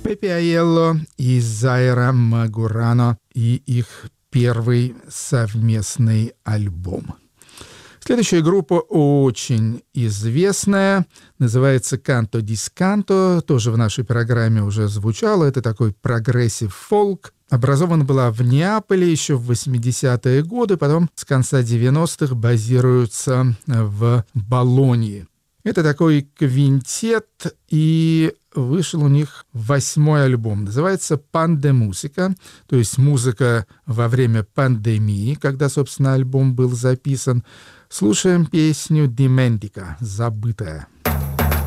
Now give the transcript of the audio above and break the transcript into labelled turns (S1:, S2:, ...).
S1: Пепе Aiello и Зайра Магурано и их первый совместный альбом. Следующая группа очень известная, называется «Canto Discanto», тоже в нашей программе уже звучало, это такой прогрессив-фолк. Образована была в Неаполе еще в 80-е годы, потом с конца 90-х базируется в Болонье. Это такой квинтет, и вышел у них 8-й альбом. Называется «Пандемусика», то есть музыка во время пандемии, когда, собственно, альбом был записан. Слушаем песню «Dimentico» — «Забытая».